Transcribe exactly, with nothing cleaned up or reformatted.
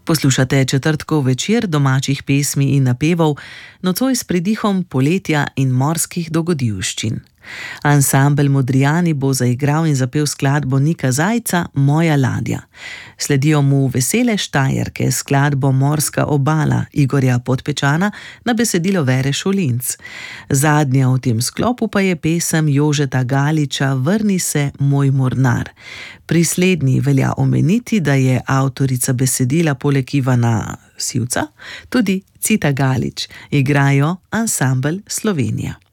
Poslušate četrtkov večer domačih pesmi in napevov, nocoj s pridihom poletja in morskih dogodivščin. Ansambel Modrijani bo zaigral in zapel skladbo Nika Zajca Moja ladja. Sledijo mu vesele Štajerke s skladbo Morska obala Igorja Podpečana na besedilo Vere Šolinc. Zadnja v tem sklopu pa je pesem Jožeta Galiča Vrni se, moj mornar. Pri slednji velja omeniti, da je avtorica besedila poleg Ivana Sivca tudi Cita Galič. Igrajo ansambel Slovenija.